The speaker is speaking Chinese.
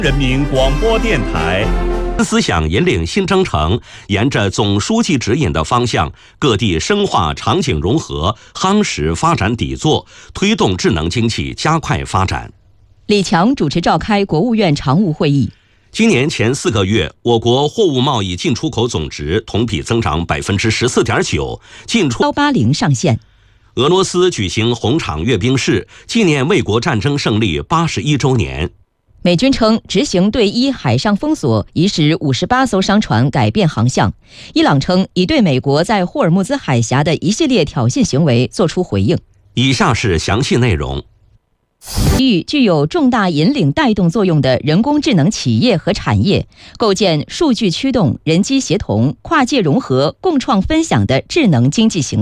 人民广播电台。 思想引领新征程，沿着总书记指引的方向，各地深化场景融合，夯实发展底座，推动智能经济加快发展。 李强主持召开国务院常务会议。 今年前4个月，我国货物贸易进出口总值同比增长14.9%，进出 180上线。 俄罗斯举行红场阅兵式，纪念卫国战争胜利81周年。 美军称执行对伊海上封锁，已使58艘商船改变航向。伊朗称已对美国在霍尔木兹海峡的一系列挑衅行为作出回应。 以下是详细内容。 具有重大引领带动作用的人工智能企业和产业，构建数据驱动、人机协同、跨界融合、共创分享的智能经济形态。